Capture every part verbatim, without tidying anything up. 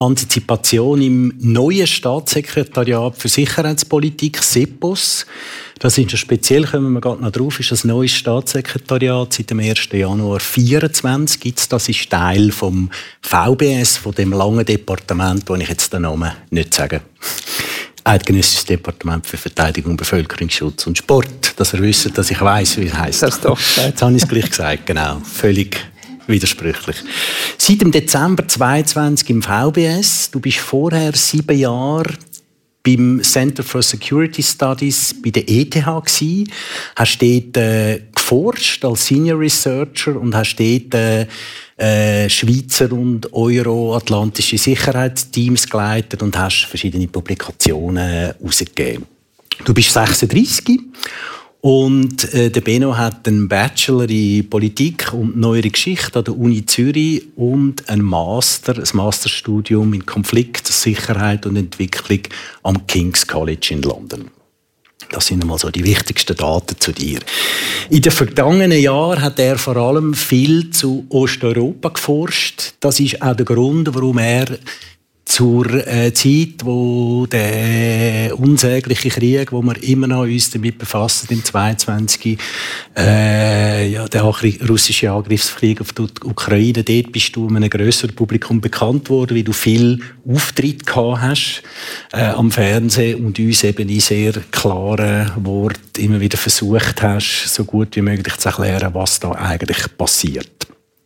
Antizipation im neuen Staatssekretariat für Sicherheitspolitik, SEPOS. Das ist ja speziell, kommen wir gerade noch drauf, ist das neue Staatssekretariat seit dem ersten Januar zweitausendvierundzwanzig. Gibt's, das ist Teil vom V B S, von dem langen Departement, wo ich jetzt den Namen nicht sage. Eidgenössisches Departement für Verteidigung, Bevölkerungsschutz und Sport. Dass ihr wisst, dass ich weiss, wie es heisst. Das doch Jetzt habe ich es gleich gesagt, genau. Völlig widersprüchlich. Seit dem Dezember zweitausendzweiundzwanzig im V B S. Du bist vorher sieben Jahre beim Center for Security Studies bei der E T H gsi. Hast dort äh, geforscht als Senior Researcher und hast dort äh, äh, Schweizer und euroatlantische Sicherheitsteams geleitet und hast verschiedene Publikationen herausgegeben. Du bist sechsunddreissig. Und äh, der Benno hat einen Bachelor in Politik und Neuere Geschichte an der Uni Zürich und ein Master, ein Masterstudium in Konflikt, Sicherheit und Entwicklung am King's College in London. Das sind einmal so die wichtigsten Daten zu dir. In den vergangenen Jahren hat er vor allem viel zu Osteuropa geforscht. Das ist auch der Grund, warum er zur äh, Zeit, wo der unsägliche Krieg, wo wir immer noch uns damit befassen, im zweiundzwanzig äh, ja, der russische Angriffskrieg auf die Ukraine, dort bist du einem grösseren Publikum bekannt worden, weil du viel Auftritt gehabt hast äh, am Fernsehen und uns eben in sehr klaren Worten immer wieder versucht hast, so gut wie möglich zu erklären, was da eigentlich passiert.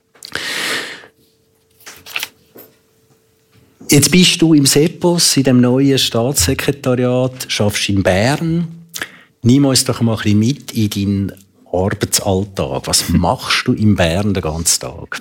Jetzt bist du im SEPOS, in dem neuen Staatssekretariat, schaffst in Bern. Nimm uns doch mal ein bisschen mit in deinen Arbeitsalltag. Was machst du in Bern den ganzen Tag?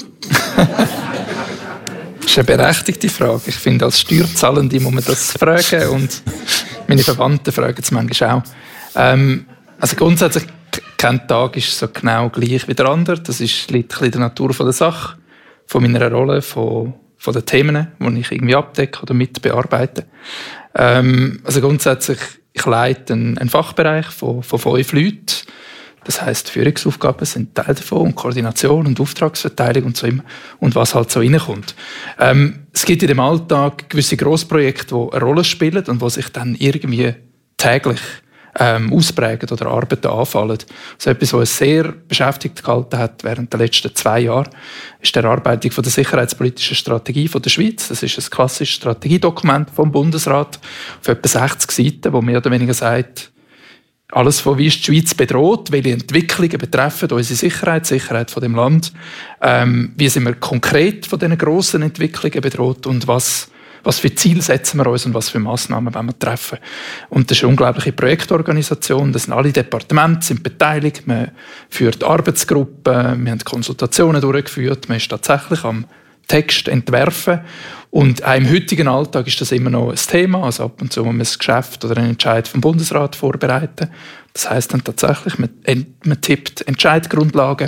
Das ist eine berechtigte Frage. Ich finde, als Steuerzahlende muss man das fragen und meine Verwandten fragen es manchmal auch. Ähm, also grundsätzlich, kein Tag ist so genau gleich wie der andere. Das ist, liegt ein bisschen in der Natur der Sache, von meiner Rolle, von von den Themen, die ich irgendwie abdecke oder mit bearbeite. Ähm, also grundsätzlich, ich leite einen, einen Fachbereich von, von fünf Leuten. Das heisst, Führungsaufgaben sind Teil davon und Koordination und Auftragsverteilung und so immer. Und was halt so reinkommt. Ähm, es gibt in dem Alltag gewisse Grossprojekte, die eine Rolle spielen und die sich dann irgendwie täglich Ähm, ausprägen oder Arbeiten anfallen. Also etwas, was uns sehr beschäftigt gehalten hat während der letzten zwei Jahre, ist die Erarbeitung von der sicherheitspolitischen Strategie von der Schweiz. Das ist ein klassisches Strategiedokument vom Bundesrat auf etwa sechzig Seiten, wo mehr oder weniger sagt, alles von wie ist die Schweiz bedroht, welche Entwicklungen betreffen unsere Sicherheit, die Sicherheit von dem Land, ähm, wie sind wir konkret von diesen grossen Entwicklungen bedroht und was Was für Ziele setzen wir uns und was für Massnahmen wollen wir treffen. Und das ist eine unglaubliche Projektorganisation. Das sind alle Departemente sind beteiligt. Man führt Arbeitsgruppen, wir haben Konsultationen durchgeführt. Man ist tatsächlich am Text entwerfen. Und auch im heutigen Alltag ist das immer noch ein Thema. Also ab und zu muss man ein Geschäft oder einen Entscheid vom Bundesrat vorbereiten. Das heisst dann tatsächlich, man, man tippt Entscheidungsgrundlagen.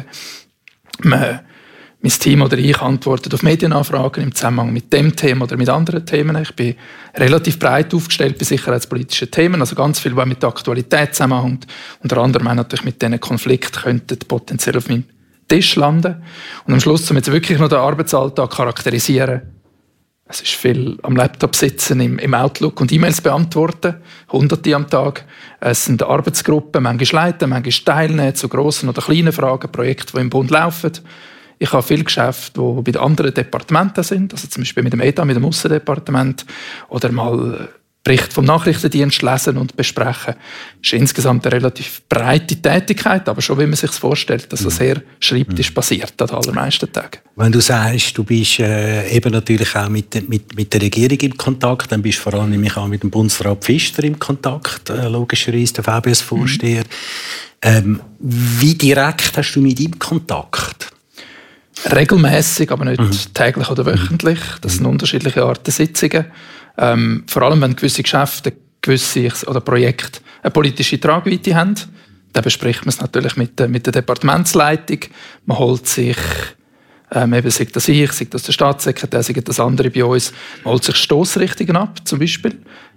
Man Mein Team oder ich antwortet auf Medienanfragen im Zusammenhang mit dem Thema oder mit anderen Themen. Ich bin relativ breit aufgestellt bei sicherheitspolitischen Themen, also ganz viel, was mit der Aktualität zusammenhängt. Unter anderem auch natürlich mit diesen Konflikten könnten potenziell auf meinem Tisch landen. Und am Schluss, um jetzt wirklich noch den Arbeitsalltag charakterisieren, es ist viel am Laptop sitzen, im, im Outlook und E-Mails beantworten, hunderte am Tag. Es sind Arbeitsgruppen, manchmal leiten, manchmal teilnehmen zu grossen oder kleinen Fragen, Projekte, die im Bund laufen. Ich habe viele Geschäfte, die bei den anderen Departementen sind, also zum Beispiel mit dem E D A, mit dem Aussendepartement, oder mal Bericht vom Nachrichtendienst lesen und besprechen. Das ist insgesamt eine relativ breite Tätigkeit, aber schon, wie man sich das vorstellt, dass das sehr schreibtisch passiert an den allermeisten Tagen. Wenn du sagst, du bist äh, eben natürlich auch mit, mit, mit der Regierung im Kontakt, dann bist du vor allem nämlich auch mit dem Bundesrat Pfister im Kontakt, äh, logischerweise der V B S-Vorsteher. Mhm. Ähm, wie direkt hast du mit ihm Kontakt? Regelmäßig, aber nicht mhm. täglich oder wöchentlich. Das sind mhm. unterschiedliche Arten Sitzungen. Ähm, vor allem, wenn gewisse Geschäfte, gewisse oder Projekte eine politische Tragweite haben, dann bespricht man es natürlich mit der, mit der Departementsleitung. Man holt sich, ähm, eben sei das ich, sei das der Staatssekretär, sei das andere bei uns, man holt sich Stossrichtungen ab, zum Beispiel.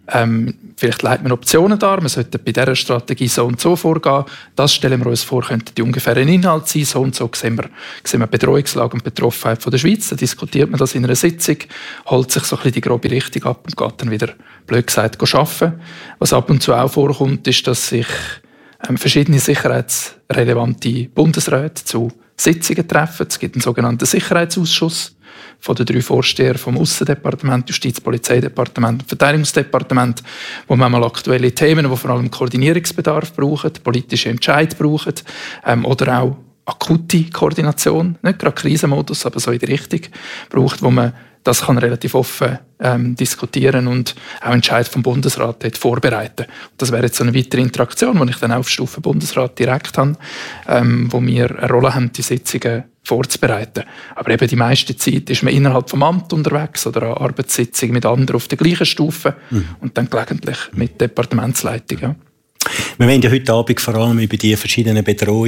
Ähm, vielleicht legt man Optionen dar, man sollte bei dieser Strategie so und so vorgehen. Das stellen wir uns vor, könnte die ungefähren Inhalt sein. So und so sehen wir, sehen wir die Bedrohungslage und Betroffenheit von der Schweiz. Dann diskutiert man das in einer Sitzung, holt sich so ein bisschen die grobe Richtung ab und geht dann wieder, blöd gesagt, arbeiten. Was ab und zu auch vorkommt, ist, dass sich ähm, verschiedene sicherheitsrelevante Bundesräte zu Sitzungen treffen. Es gibt einen sogenannten Sicherheitsausschuss von den drei Vorstehern vom Aussendepartement, Justiz-, Polizeidepartement und Verteidigungsdepartement, wo man mal aktuelle Themen, die vor allem Koordinierungsbedarf brauchen, politische Entscheid brauchen ähm, oder auch akute Koordination, nicht gerade Krisenmodus, aber so in die Richtung braucht, wo man das kann relativ offen ähm, diskutieren und auch Entscheid vom Bundesrat dort vorbereiten. Das wäre jetzt so eine weitere Interaktion, die ich dann auch auf Stufe Bundesrat direkt habe, ähm, wo wir eine Rolle haben, die Sitzungen vorzubereiten. Aber eben die meiste Zeit ist man innerhalb vom Amt unterwegs oder an Arbeitssitzungen mit anderen auf der gleichen Stufe mhm. und dann gelegentlich mit Departementsleitung. Ja. Wir wollen ja heute Abend vor allem über die verschiedenen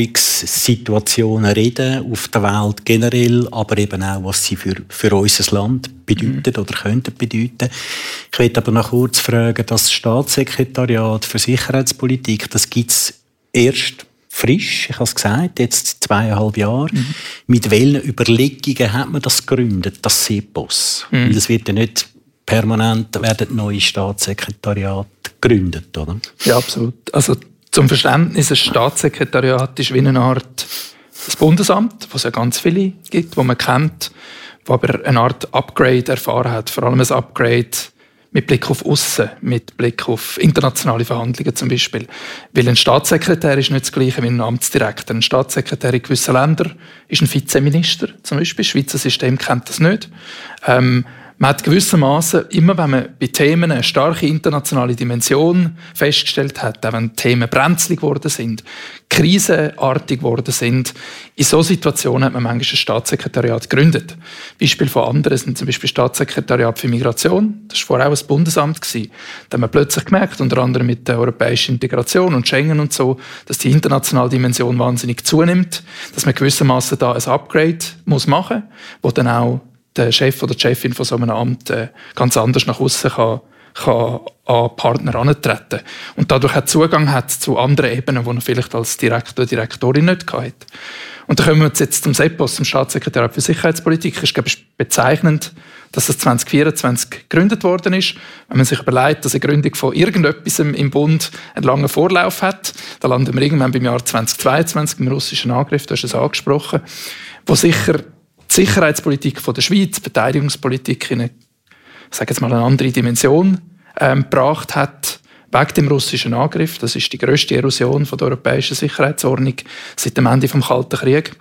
Bedrohungssituationen reden, auf der Welt generell, aber eben auch, was sie für, für unser Land bedeuten mhm. oder könnten bedeuten. Ich möchte aber noch kurz fragen, das Staatssekretariat für Sicherheitspolitik, das gibt es erst frisch, ich habe es gesagt, jetzt zweieinhalb Jahre. Mhm. Mit welchen Überlegungen hat man das gegründet, das S E P O S? Mhm. Weil das wird ja nicht permanent werden neue Staatssekretariate gegründet, oder? Ja, absolut. Also zum Verständnis, ein Staatssekretariat ist wie eine Art das Bundesamt, wo es ja ganz viele gibt, wo man kennt, wo aber eine Art Upgrade erfahren hat. Vor allem ein Upgrade mit Blick auf Aussen, mit Blick auf internationale Verhandlungen zum Beispiel. Weil ein Staatssekretär ist nicht das Gleiche wie ein Amtsdirektor. Ein Staatssekretär in gewissen Ländern ist ein Vizeminister zum Beispiel. Das Schweizer System kennt das nicht. Ähm, Man hat gewissermaßen, immer wenn man bei Themen eine starke internationale Dimension festgestellt hat, auch wenn Themen brenzlig geworden sind, krisenartig geworden sind, in solchen Situationen hat man manchmal ein Staatssekretariat gegründet. Beispiel von anderen sind zum Beispiel Staatssekretariat für Migration. Das war vorher auch ein Bundesamt. Da haben wir plötzlich gemerkt, unter anderem mit der europäischen Integration und Schengen und so, dass die internationale Dimension wahnsinnig zunimmt, dass man gewissermaßen da ein Upgrade muss machen muss, wo dann auch der Chef oder die Chefin von so einem Amt äh, ganz anders nach außen kann, kann an Partner herantreten. Und dadurch hat Zugang hat zu anderen Ebenen, die er vielleicht als Direktor oder Direktorin nicht hatte. Und da kommen wir jetzt zum S E P O S, zum Staatssekretariat für Sicherheitspolitik. Es ist, glaube ich, bezeichnend, dass das zwanzig vierundzwanzig gegründet worden ist. Wenn man sich überlegt, dass eine Gründung von irgendetwas im Bund einen langen Vorlauf hat, dann landen wir irgendwann beim Jahr zweitausendzweiundzwanzig, im russischen Angriff, du hast es angesprochen, wo sicher die Sicherheitspolitik von der Schweiz, die Verteidigungspolitik in eine, ich sage jetzt mal, eine andere Dimension ähm, gebracht hat, wegen dem russischen Angriff. Das ist die grösste Erosion von der europäischen Sicherheitsordnung seit dem Ende des Kalten Krieges.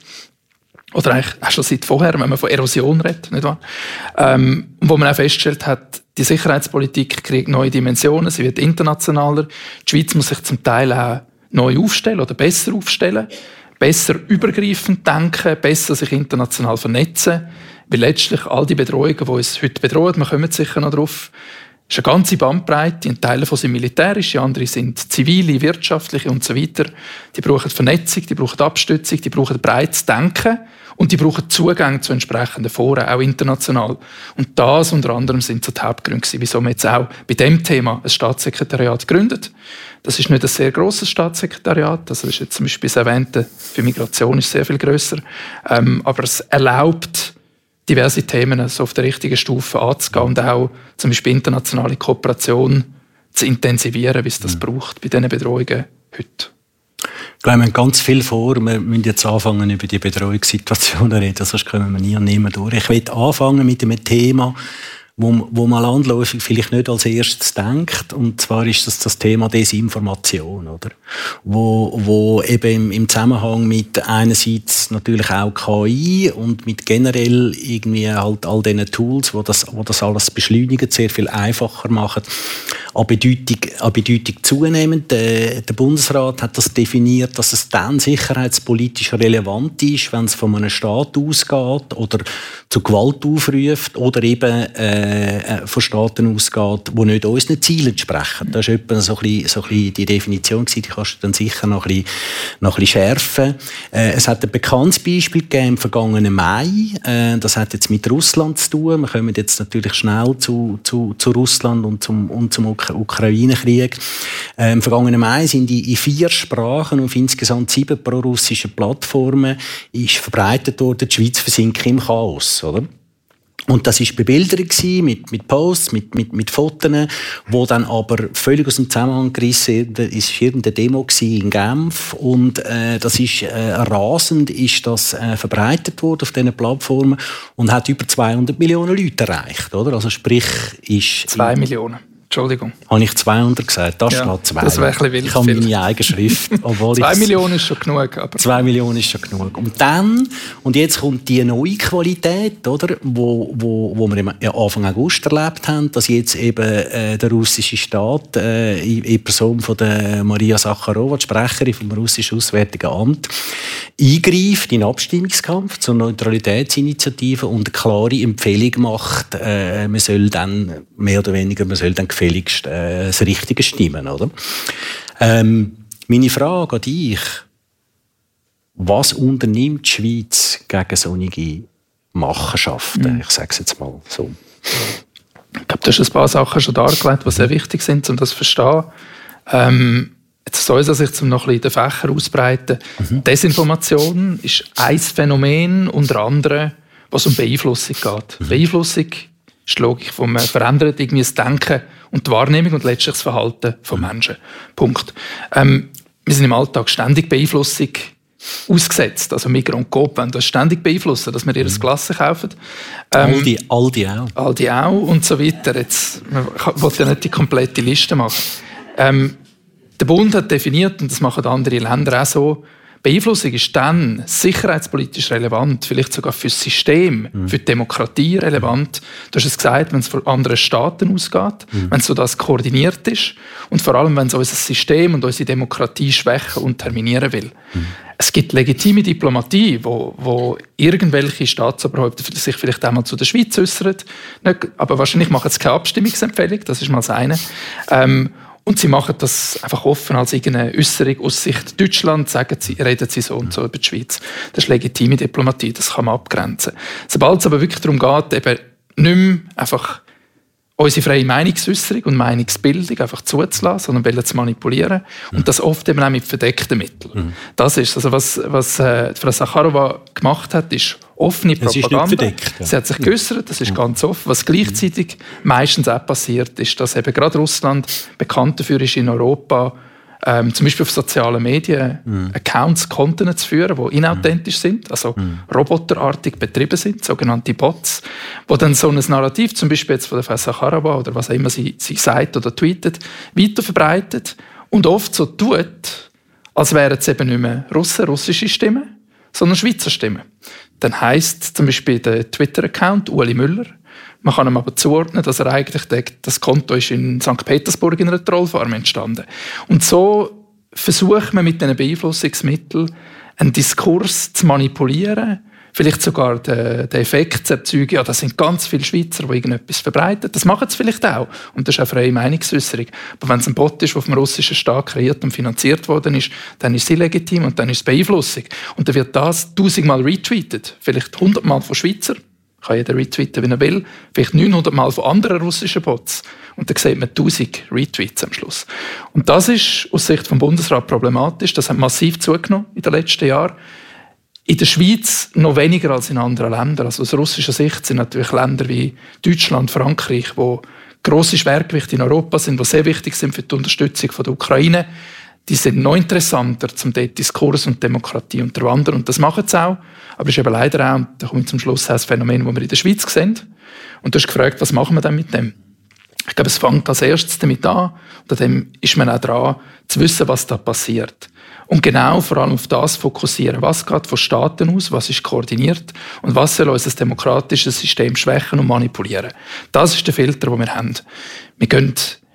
Oder eigentlich auch schon seit vorher, wenn man von Erosion redet, nicht wahr? Ähm, wo man auch festgestellt hat, die Sicherheitspolitik kriegt neue Dimensionen, sie wird internationaler. Die Schweiz muss sich zum Teil auch neu aufstellen oder besser aufstellen. Besser übergreifend denken, besser sich international vernetzen, weil letztlich all die Bedrohungen, die uns heute bedrohen, wir kommen sicher noch drauf, ist eine ganze Bandbreite, ein Teil davon sind militärische, andere sind zivile, wirtschaftliche und so weiter. Die brauchen Vernetzung, die brauchen Abstützung, die brauchen breites Denken und die brauchen Zugang zu entsprechenden Foren, auch international. Und das unter anderem sind so die Hauptgründe, wieso man jetzt auch bei diesem Thema ein Staatssekretariat gründet. Das ist nicht ein sehr grosses Staatssekretariat, also das ist jetzt zum Beispiel das Erwähnte für Migration ist sehr viel grösser, ähm, aber es erlaubt, diverse Themen so auf der richtigen Stufe anzugehen und auch zum Beispiel internationale Kooperation zu intensivieren, wie es das mhm. braucht bei diesen Bedrohungen heute. Ich glaube, wir haben ganz viel vor. Wir müssen jetzt anfangen, über die Bedrohungssituationen zu reden, sonst kommen wir nie und nimmer durch. Ich möchte anfangen mit einem Thema, wo, wo man landläufig vielleicht nicht als erstes denkt. Und zwar ist das das Thema Desinformation, oder? Wo, wo eben im, im Zusammenhang mit einerseits natürlich auch K I und mit generell irgendwie halt all diesen Tools, wo das, wo das alles beschleunigen, sehr viel einfacher machen, an Bedeutung, an Bedeutung zunehmend. Der, der Bundesrat hat das definiert, dass es dann sicherheitspolitisch relevant ist, wenn es von einem Staat ausgeht oder zu Gewalt aufruft oder eben äh, äh, von Staaten ausgeht, die nicht unseren Zielen entsprechen. Das war etwa so ein bisschen, so ein bisschen die Definition, die kannst du dann sicher noch ein bisschen, noch ein bisschen schärfen. Äh, es hat ein bekanntes Beispiel gegeben im vergangenen Mai. Äh, das hat jetzt mit Russland zu tun. Wir kommen jetzt natürlich schnell zu, zu, zu Russland und zum, und zum Uk- Ukraine-Krieg. Äh, Im vergangenen Mai sind in, in vier Sprachen auf insgesamt sieben prorussischen Plattformen ist verbreitet worden, die Schweiz versinkt im Chaos, oder? Und das war Bebilderung mit, mit Posts, mit, mit, mit Fotos, die dann aber völlig aus dem Zusammenhang gerissen sind. Es war irgendeine Demo in Genf und äh, das ist äh, rasend ist das äh, verbreitet worden auf diesen Plattformen und hat über zweihundert Millionen Leute erreicht. Oder? Also sprich, ist... Zwei Millionen. Entschuldigung. Habe ich zweihundert gesagt? Da ja, steht zwei. Das wäre ein bisschen wild. Ich habe meine eigene Schrift. Zwei Millionen ist schon genug. Aber. Zwei Millionen ist schon genug. Und dann, und jetzt kommt die neue Qualität, oder, wo, wo, wo wir im Anfang August erlebt haben, dass jetzt eben äh, der russische Staat äh, in, in Person von der Maria Sacharowa, die Sprecherin vom russischen Auswärtigen Amt, eingreift in den Abstimmungskampf zur Neutralitätsinitiative und eine klare Empfehlung macht, äh, man soll dann mehr oder weniger, man soll dann gefälligst äh, das Richtige stimmen, oder? Ähm, meine Frage an dich: Was unternimmt die Schweiz gegen solche Machenschaften? Mhm. Ich sage es jetzt mal so. Ich glaube, du hast ein paar Sachen schon dargelegt, die sehr wichtig sind, um das zu verstehen. Ähm, jetzt soll es sich noch ein bisschen den Fächer ausbreiten. Mhm. Desinformation ist ein Phänomen, unter anderem, was um Beeinflussung geht. Mhm. Beeinflussung ist die Logik von einem verändert irgendwie das Denken und die Wahrnehmung und letztlich das Verhalten von Menschen. Punkt. Ähm, wir sind im Alltag ständig Beeinflussung ausgesetzt. Also Migros und Coop wollen das ständig beeinflussen, dass wir ihr Glas kaufen. Ähm, Aldi, Aldi auch. Aldi auch und so weiter. Jetzt, man will ja nicht die komplette Liste machen. Ähm, der Bund hat definiert, und das machen andere Länder auch so, Beeinflussung ist dann sicherheitspolitisch relevant, vielleicht sogar für das System, mhm. für die Demokratie relevant. Du hast es gesagt, wenn es von anderen Staaten ausgeht, mhm. wenn so das koordiniert ist und vor allem, wenn es unser System und unsere Demokratie schwächen und terminieren will. Mhm. Es gibt legitime Diplomatie, wo, wo irgendwelche Staatsoberhäupter sich vielleicht einmal zu der Schweiz äußern, aber wahrscheinlich machen sie keine Abstimmungsempfehlung, das ist mal das eine. Ähm, Und sie machen das einfach offen als irgendeine Äußerung aus Sicht Deutschland, sagen sie, reden sie so und so über die Schweiz. Das ist legitime Diplomatie, das kann man abgrenzen. Sobald es aber wirklich darum geht, eben nicht mehr einfach unsere freie Meinungsäußerung und Meinungsbildung einfach zuzulassen, sondern zu manipulieren. Mhm. Und das oft eben auch mit verdeckten Mitteln. Mhm. Das ist, also was, was äh, Frau Sacharowa gemacht hat, ist offene Propaganda. Ist nicht verdeckt, ja. Sie hat sich geäußert, das ist mhm. ganz offen. Was gleichzeitig meistens auch passiert, ist, dass eben gerade Russland bekannt dafür ist, in Europa Ähm, zum Beispiel auf sozialen Medien mm. Accounts, Konten zu führen, die inauthentisch mm. sind, also mm. roboterartig betrieben sind, sogenannte Bots, wo dann so ein Narrativ, zum Beispiel jetzt von der Frau Sacharowa oder was auch immer sie, sie sagt oder tweetet, weiterverbreitet und oft so tut, als wären es eben nicht mehr Russen, russische Stimmen, sondern Schweizer Stimmen. Dann heisst zum Beispiel der Twitter-Account Ueli Müller. Man kann ihm aber zuordnen, dass er eigentlich denkt, das Konto ist in Sankt Petersburg in einer Trollfarm entstanden. Und so versucht man mit diesen Beeinflussungsmitteln einen Diskurs zu manipulieren, vielleicht sogar den, den Effekt zu erzeugen, ja, das sind ganz viele Schweizer, die irgendetwas verbreiten. Das machen sie vielleicht auch. Und das ist auch freie Meinungsäußerung. Aber wenn es ein Bot ist, der vom russischen Staat kreiert und finanziert worden ist, dann ist sie legitim und dann ist es Beeinflussung. Und dann wird das tausendmal retweetet, vielleicht hundertmal von Schweizer. Kann jeder retweeten, wie er will. Vielleicht neunhundert Mal von anderen russischen Bots. Und dann sieht man tausend Retweets am Schluss. Und das ist aus Sicht vom Bundesrat problematisch. Das hat massiv zugenommen in den letzten Jahren. In der Schweiz noch weniger als in anderen Ländern. Also aus russischer Sicht sind natürlich Länder wie Deutschland, Frankreich, wo grosse Schwergewichte in Europa sind, die sehr wichtig sind für die Unterstützung der Ukraine. Die sind noch interessanter, zum dort Diskurs und Demokratie unterwandern. Und das machen sie auch. Aber es ist eben leider auch, und da komme ich zum Schluss, das Phänomen, das wir in der Schweiz sehen. Und du hast gefragt, was machen wir denn mit dem? Ich glaube, es fängt als erstes damit an. Und an dem ist man auch dran, zu wissen, was da passiert. Und genau vor allem auf das fokussieren. Was geht von Staaten aus? Was ist koordiniert? Und was soll unser demokratisches System schwächen und manipulieren? Das ist der Filter, den wir haben. Wir gehen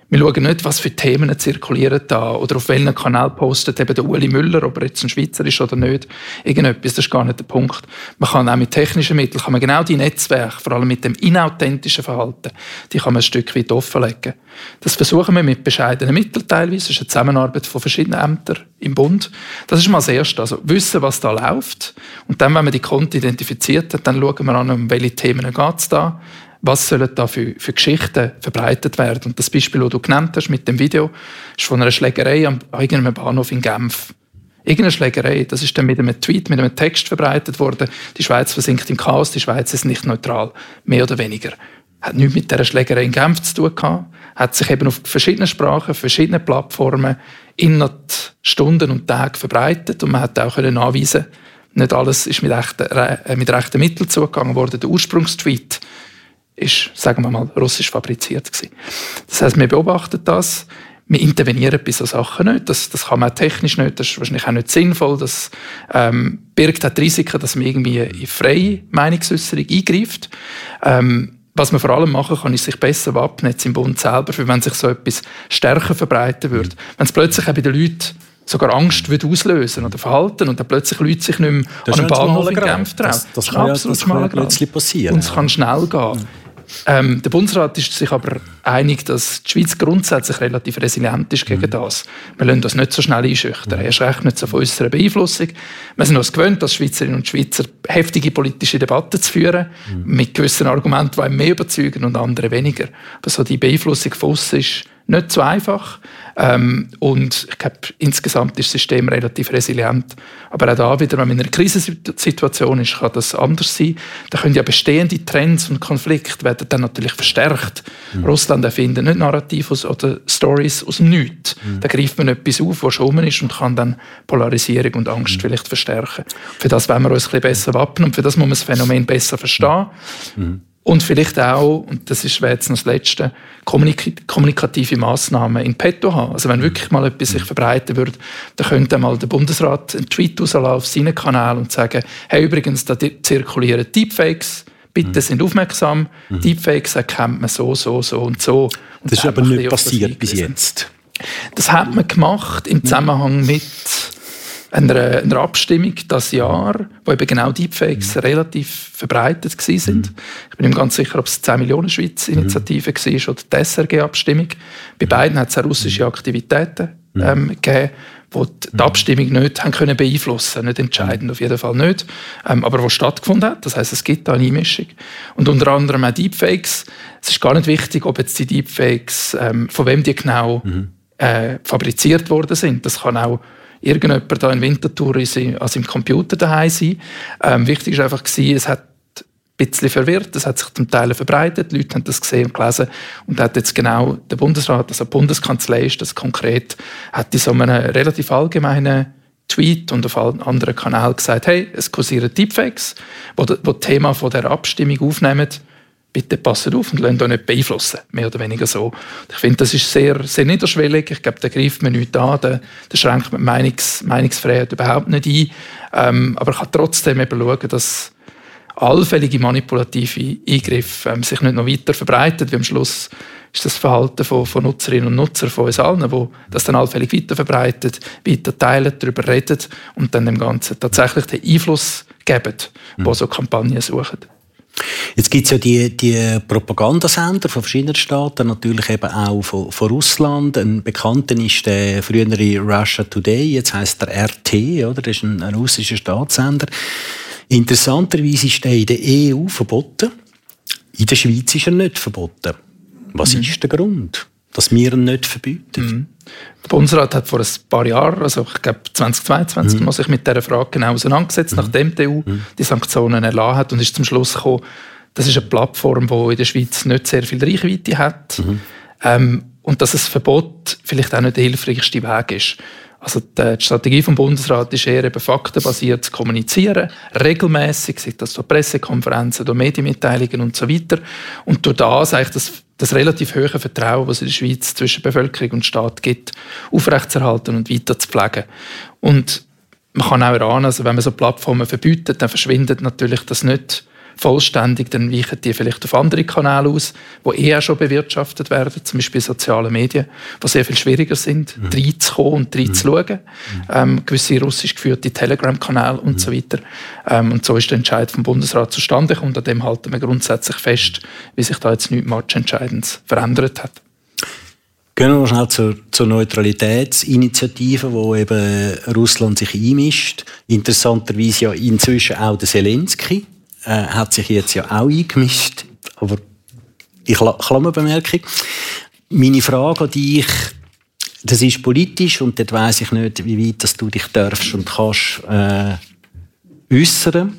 Wir schauen nicht, was für Themen zirkulieren da oder auf welchen Kanal postet eben der Uli Müller, ob er jetzt ein Schweizer ist oder nicht. Irgendetwas, das ist gar nicht der Punkt. Man kann auch mit technischen Mitteln, kann man genau die Netzwerke, vor allem mit dem inauthentischen Verhalten, die kann man ein Stück weit offenlegen. Das versuchen wir mit bescheidenen Mitteln teilweise. Das ist eine Zusammenarbeit von verschiedenen Ämtern im Bund. Das ist mal das Erste. Also wissen, was da läuft. Und dann, wenn man die Konten identifiziert hat, dann schauen wir an, um welche Themen geht es da. Was sollen da für, für Geschichten verbreitet werden? Und das Beispiel, das du genannt hast mit dem Video, ist von einer Schlägerei an irgendeinem Bahnhof in Genf. Irgendeine Schlägerei, das ist dann mit einem Tweet, mit einem Text verbreitet worden. Die Schweiz versinkt im Chaos, die Schweiz ist nicht neutral, mehr oder weniger. Hat nichts mit dieser Schlägerei in Genf zu tun gehabt. Hat sich eben auf verschiedenen Sprachen, verschiedenen Plattformen innerhalb Stunden und Tagen verbreitet. Und man hat auch nachweisen, nicht alles ist mit rechten, mit rechten Mitteln zugegangen worden. Der Ursprungstweet ist, sagen wir mal, russisch fabriziert gewesen. Das heisst, wir beobachten das, wir intervenieren bei solchen Sachen nicht, das, das kann man auch technisch nicht, das ist wahrscheinlich auch nicht sinnvoll, das ähm, birgt auch die Risiken, dass man irgendwie in freie Meinungsäußerung eingreift. Ähm, was man vor allem machen kann, ist sich besser wappnen jetzt im Bund selber, für wenn sich so etwas stärker verbreiten würde. Wenn es plötzlich auch bei den Leuten sogar Angst würde auslösen oder verhalten und dann plötzlich Leute sich nicht mehr das an einem Bahnhof in Genf trauen. Das, das, das kann, absolut ja, das kann plötzlich passieren. Und es kann schnell gehen. Ähm, der Bundesrat ist sich aber einig, dass die Schweiz grundsätzlich relativ resilient ist gegen das. Wir lassen das nicht so schnell einschüchtern. Erst recht nicht so von unserer Beeinflussung. Wir sind uns gewöhnt, als Schweizerinnen und Schweizer heftige politische Debatten zu führen, mhm. mit gewissen Argumenten, die einen mehr überzeugen und andere weniger. Aber so die Beeinflussung von aussen ist nicht so einfach. Ähm, und ich glaube, insgesamt ist das System relativ resilient. Aber auch da wieder, wenn man in einer Krisensituation ist, kann das anders sein. Da können ja bestehende Trends und Konflikte werden dann natürlich verstärkt. Mhm. Russland erfindet nicht Narrative oder Stories aus dem Nichts. Mhm. Da greift man etwas auf, was schon rum ist und kann dann Polarisierung und Angst mhm. vielleicht verstärken. Für das wollen wir uns ein bisschen besser wappnen und für das muss man das Phänomen besser verstehen. Mhm. Und vielleicht auch, und das ist jetzt noch das Letzte, kommunik- kommunikative Massnahmen in petto haben. Also wenn wirklich mal etwas sich verbreiten würde, dann könnte mal der Bundesrat einen Tweet rauslassen auf seinen Kanal und sagen, hey, übrigens, da zirkulieren Deepfakes, bitte sind aufmerksam, mhm. Deepfakes erkennt man so, so, so und so. Und das ist aber nicht passiert bis jetzt. Das hat man gemacht im Zusammenhang mit einer, einer Abstimmung dieses Jahr, wo eben genau Deepfakes mhm. relativ verbreitet waren. Mhm. Ich bin mir ganz sicher, ob es die zehn Millionen Schweiz-Initiative mhm. war oder die S R G-Abstimmung. Bei beiden hat es auch russische Aktivitäten ähm, gegeben, die die Abstimmung nicht haben können beeinflussen, nicht entscheidend, auf jeden Fall nicht, ähm, aber wo stattgefunden hat. Das heisst, es gibt da eine Einmischung. Und unter anderem auch Deepfakes. Es ist gar nicht wichtig, ob jetzt die Deepfakes, ähm, von wem die genau mhm. äh, fabriziert worden sind. Das kann auch irgendjemand da in Winterthur an seinem Computer daheim sein. Ähm, wichtig war einfach, es hat ein bisschen verwirrt, es hat sich zum Teil verbreitet, die Leute haben das gesehen und gelesen und hat jetzt genau der Bundesrat, also die Bundeskanzlei ist das konkret, hat in so einem relativ allgemeinen Tweet und auf allen anderen Kanälen gesagt, hey, es kursieren Deepfakes, die das Thema von der Abstimmung aufnehmen, bitte passt auf und lasst euch nicht beeinflussen, mehr oder weniger so. Ich finde, das ist sehr, sehr niederschwellig. Ich glaube, da greift man nichts an, da, da schränkt man Meinungs, Meinungsfreiheit überhaupt nicht ein. Ähm, aber ich kann trotzdem eben schauen, dass allfällige manipulative Eingriffe ähm, sich nicht noch weiter verbreiten, wie am Schluss ist das Verhalten von, von Nutzerinnen und Nutzern von uns allen, die das dann allfällig weiter verbreitet, weiter teilen, darüber reden und dann dem Ganzen tatsächlich den Einfluss geben, mhm. wo so Kampagnen suchen. Jetzt gibt es ja die, die Propagandasender von verschiedenen Staaten, natürlich eben auch von, von Russland. Ein bekannter ist der frühere Russia Today, jetzt heisst der R T, oder? Das ist ein, ein russischer Staatssender. Interessanterweise ist der in der E U verboten. In der Schweiz ist er nicht verboten. Was mhm. ist der Grund, dass wir ihn nicht verbieten? Mhm. Der Bundesrat hat vor ein paar Jahren, also ich glaube zwanzig zweiundzwanzig, mhm. sich mit dieser Frage genau auseinandergesetzt, mhm. nachdem die E U mhm. die Sanktionen erlassen hat und ist zum Schluss gekommen, das ist eine Plattform, die in der Schweiz nicht sehr viel Reichweite hat mhm. ähm, und dass ein Verbot vielleicht auch nicht der hilfreichste Weg ist. Also die Strategie vom Bundesrat ist eher eben faktenbasiert zu kommunizieren, regelmäßig, sei das durch Pressekonferenzen, durch Medienmitteilungen und so weiter. Und durch das eigentlich das, das relativ hohe Vertrauen, was es in der Schweiz zwischen Bevölkerung und Staat gibt, aufrechtzuerhalten und weiter zu pflegen. Und man kann auch erahnen, also wenn man so Plattformen verbietet, dann verschwindet natürlich das nicht vollständig, dann weichen die vielleicht auf andere Kanäle aus, die eh auch schon bewirtschaftet werden, zum Beispiel soziale Medien, die sehr viel schwieriger sind, mhm. reinzukommen und reinzuschauen. Mhm. Ähm, gewisse russisch geführte Telegram-Kanäle und mhm. so weiter. Ähm, und so ist der Entscheid vom Bundesrat zustande gekommen und an dem halten wir grundsätzlich fest, wie sich da jetzt nichts matchentscheidend verändert hat. Gehen wir schnell zur, zur Neutralitätsinitiative, wo eben Russland sich einmischt. Interessanterweise ja inzwischen auch der Zelensky äh, hat sich jetzt ja auch eingemischt. Aber die Klammerbemerkung. Meine Frage an dich, das ist politisch und dort weiss ich nicht, wie weit dass du dich darfst und kannst äh, äußern.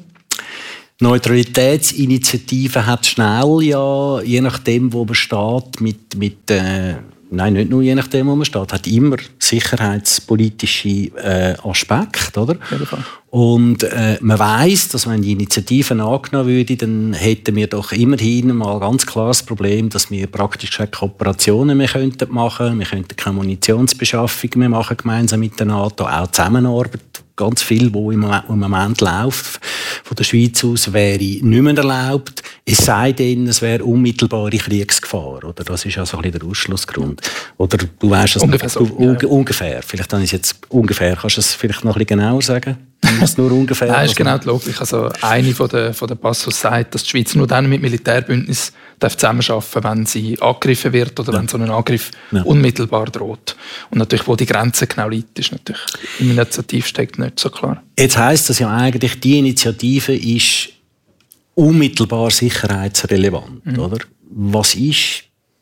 Neutralitätsinitiative hat schnell ja, je nachdem, wo man steht, mit, mit äh, nein, nicht nur je nachdem, wo man steht, hat immer sicherheitspolitische äh, Aspekte, oder? Ja, und äh, man weiss, dass wenn die Initiative angenommen würde, dann hätten wir doch immerhin mal ganz klar das Problem, dass wir praktisch keine Kooperationen mehr könnten machen, wir könnten keine Munitionsbeschaffung mehr machen gemeinsam mit der NATO, auch Zusammenarbeit. Ganz viel, was im Moment läuft, von der Schweiz aus, wäre nicht mehr erlaubt. Es sei denn, es wäre unmittelbare Kriegsgefahr. Oder? Das ist also ein bisschen der Ausschlussgrund. Oder du weißt es ungefähr, so, du, ja. ungefähr. Vielleicht dann ist jetzt ungefähr. Kannst du es vielleicht noch ein bisschen genauer sagen? Ist nur ungefähr. Nein, ist genau die Logik. Also eine von der, von der Passus sagt, dass die Schweiz nur dann mit Militärbündnis zusammenarbeiten darf, wenn sie angegriffen wird oder ja. wenn so ein Angriff ja. unmittelbar droht. Und natürlich, wo die Grenze genau liegt, ist natürlich im Initiativstext nicht so klar. Jetzt heisst das ja eigentlich, die Initiative ist unmittelbar sicherheitsrelevant, mhm. oder? Was ist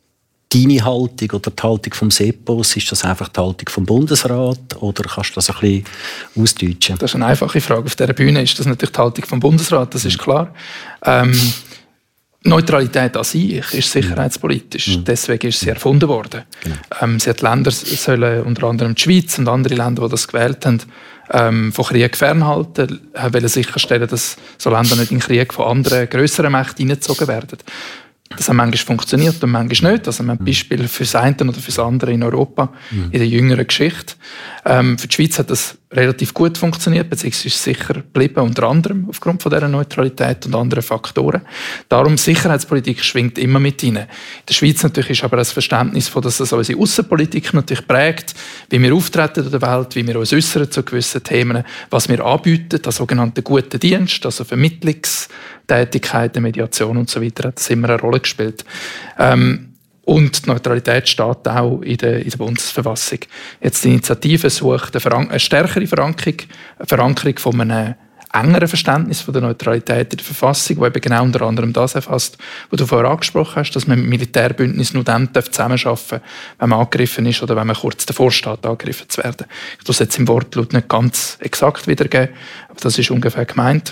deine Haltung oder die Haltung vom Sepos? Ist das einfach die Haltung vom Bundesrat oder kannst du das ein bisschen ausdeutschen? Das ist eine einfache Frage. Auf dieser Bühne ist das natürlich die Haltung vom Bundesrat, das ist klar. Ähm, Neutralität an sich ist sicherheitspolitisch. Mhm. Deswegen ist sie erfunden worden. Genau. Ähm, sie hat Länder, sollen, unter anderem die Schweiz und andere Länder, die das gewählt haben, ähm, von Krieg fernhalten, wollen sicherstellen, dass so Länder nicht in Krieg von anderen, grösseren Mächten hineingezogen werden. Das hat manchmal funktioniert und manchmal nicht. Also wir haben Beispiele für das eine oder für das andere in Europa, mhm. in der jüngeren Geschichte. Ähm, für die Schweiz hat das relativ gut funktioniert, beziehungsweise ist sicher geblieben, unter anderem aufgrund von dieser Neutralität und anderen Faktoren. Darum, Sicherheitspolitik schwingt immer mit rein. In der Schweiz natürlich ist aber das Verständnis, von, dass das unsere Aussenpolitik natürlich prägt, wie wir auftreten in der Welt, wie wir uns äußern zu gewissen Themen, was wir anbieten, der sogenannte gute Dienst, also Vermittlungstätigkeiten, Mediation und so weiter, hat das immer eine Rolle gespielt. Ähm, Und die Neutralität steht auch in der, in der Bundesverfassung. Jetzt die Initiative sucht eine, Veran- eine stärkere Verankerung, eine Verankerung von einem engeren Verständnis von der Neutralität in der Verfassung, die eben genau unter anderem das erfasst, was du vorher angesprochen hast, dass man mit Militärbündnis nur dann zusammenarbeiten darf, wenn man angegriffen ist oder wenn man kurz davor steht, angegriffen zu werden. Ich muss es jetzt im Wortlaut nicht ganz exakt wiedergeben, aber das ist ungefähr gemeint.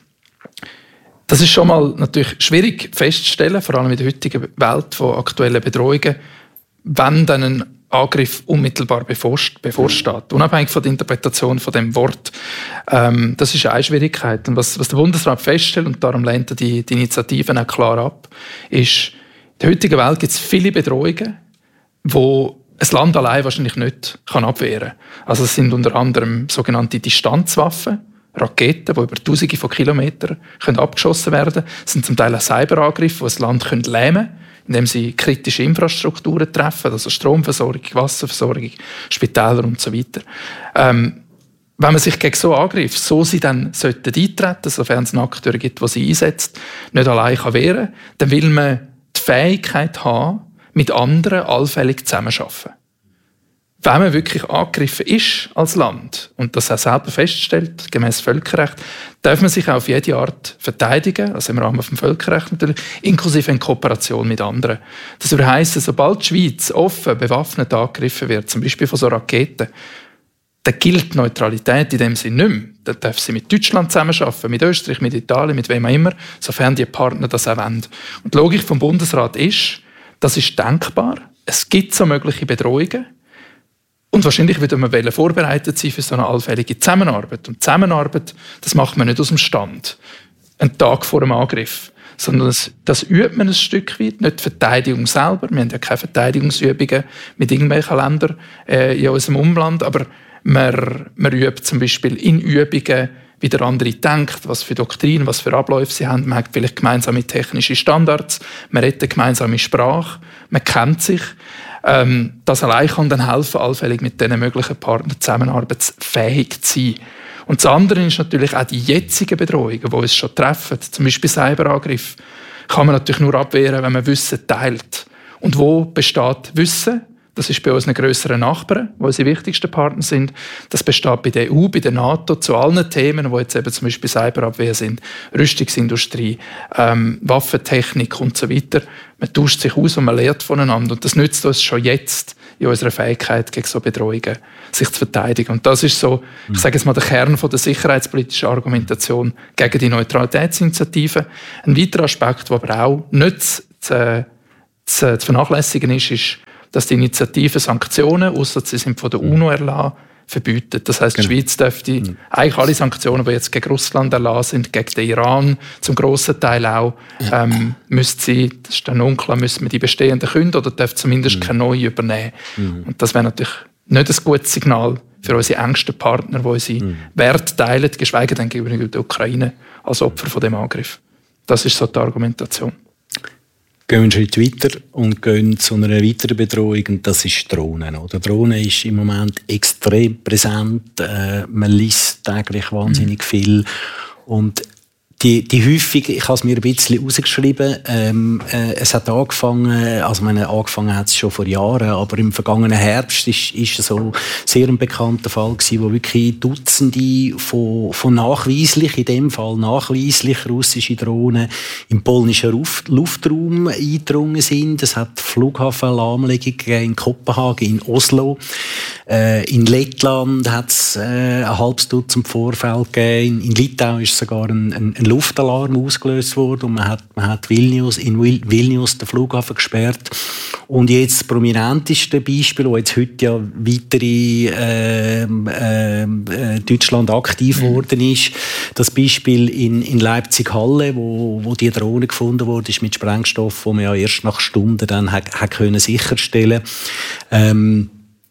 Das ist schon mal natürlich schwierig festzustellen, vor allem in der heutigen Welt von aktuellen Bedrohungen, wenn dann ein Angriff unmittelbar bevorsteht, unabhängig von der Interpretation von dem Wort. Ähm, das ist eine Schwierigkeit. Und was, was der Bundesrat feststellt, und darum lehnt er die, die Initiativen auch klar ab, ist, in der heutigen Welt gibt es viele Bedrohungen, die ein Land allein wahrscheinlich nicht kann abwehren kann. Also es sind unter anderem sogenannte Distanzwaffen, Raketen, die über Tausende von Kilometern können abgeschossen werden können. Es sind zum Teil auch Cyberangriffe, die ein Land können lähmen können, indem sie kritische Infrastrukturen treffen, also Stromversorgung, Wasserversorgung, Spitäler und so weiter. Ähm, wenn man sich gegen so Angriffe, so sie dann sollten eintreten, sofern es einen Akteur gibt, der sie einsetzt, nicht allein kann wehren, dann will man die Fähigkeit haben, mit anderen allfällig zusammenzuarbeiten. Wenn man wirklich angegriffen ist als Land und das auch selber feststellt, gemäß Völkerrecht, darf man sich auf jede Art verteidigen, also im Rahmen des Völkerrechts natürlich, inklusive in Kooperation mit anderen. Das würde heissen, sobald die Schweiz offen bewaffnet angegriffen wird, zum Beispiel von so Raketen, dann gilt Neutralität in dem Sinne nicht mehr. Dann darf sie mit Deutschland zusammenarbeiten, mit Österreich, mit Italien, mit wem auch immer, sofern die Partner das auch wollen. Und die Logik vom Bundesrat ist, das ist denkbar, es gibt so mögliche Bedrohungen, und wahrscheinlich würde man vorbereitet sein für so eine allfällige Zusammenarbeit. Und Zusammenarbeit, das macht man nicht aus dem Stand, einen Tag vor dem Angriff, sondern das, das übt man ein Stück weit, nicht die Verteidigung selber. Wir haben ja keine Verteidigungsübungen mit irgendwelchen Ländern äh, in unserem Umland, aber man, man übt zum Beispiel in Übungen, wie der andere denkt, was für Doktrinen, was für Abläufe sie haben. Man hat vielleicht gemeinsame technische Standards, man redet eine gemeinsame Sprache, man kennt sich. Ähm, das allein kann dann helfen, allfällig mit diesen möglichen Partnern zusammenarbeitsfähig zu sein. Und das andere ist natürlich auch die jetzigen Bedrohungen, die uns schon treffen. Zum Beispiel Cyberangriff kann man natürlich nur abwehren, wenn man Wissen teilt. Und wo besteht Wissen? Das ist bei unseren grösseren Nachbarn, die unsere wichtigsten Partner sind. Das besteht bei der E U, bei der NATO, zu allen Themen, die jetzt eben zum Beispiel Cyberabwehr sind, Rüstungsindustrie, ähm, Waffentechnik und so weiter. Man tauscht sich aus und man lernt voneinander. Und das nützt uns schon jetzt in unserer Fähigkeit, gegen so Bedrohungen sich zu verteidigen. Und das ist so, ich sage jetzt mal, der Kern von der sicherheitspolitischen Argumentation gegen die Neutralitätsinitiative. Ein weiterer Aspekt, der aber auch nicht zu, zu, zu vernachlässigen ist, ist, dass die Initiative Sanktionen, ausser sie sind von der UNO erlassen, verbietet. Das heisst, genau. Die Schweiz dürfte mhm. eigentlich alle Sanktionen, die jetzt gegen Russland erlassen sind, gegen den Iran, zum grossen Teil auch, ähm, müsste sie, das ist dann unklar, müssen wir die bestehenden künden oder dürfen zumindest mhm. keine neue übernehmen. Mhm. Und das wäre natürlich nicht ein gutes Signal für unsere engsten Partner, die unsere mhm. Werte teilen, geschweige denn gegenüber der Ukraine als Opfer von dem Angriff. Das ist so die Argumentation. Gehen wir einen Schritt weiter und gehen zu einer weiteren Bedrohung, und das ist Drohnen. Oder Drohnen ist im Moment extrem präsent. Äh, man liest täglich wahnsinnig mhm. viel. Und die, die häufig, ich habe es mir ein bisschen rausgeschrieben, ähm, äh, es hat angefangen, also meine, angefangen hat es schon vor Jahren, aber im vergangenen Herbst ist, ist so sehr ein bekannter Fall gewesen, wo wirklich Dutzende von, von nachweislich, in dem Fall nachweislich russische Drohnen im polnischen Luft, Luftraum eingedrungen sind. Es hat Flughafenlahmlegungen gegeben in Kopenhagen, in Oslo. Äh, in Lettland hat es äh, ein halbes Dutzend Vorfälle gegeben. In, in Litauen ist sogar ein, ein, ein Luftalarm ausgelöst worden und man hat, man hat Vilnius, in Vilnius den Flughafen gesperrt. Und jetzt das prominenteste Beispiel, wo jetzt heute ja weitere äh, äh, Deutschland aktiv mhm. worden ist, das Beispiel in, in Leipzig-Halle, wo, wo die Drohne gefunden wurde, ist mit Sprengstoff, wo man ja erst nach Stunden dann hat, hat können sicherstellen. Ähm,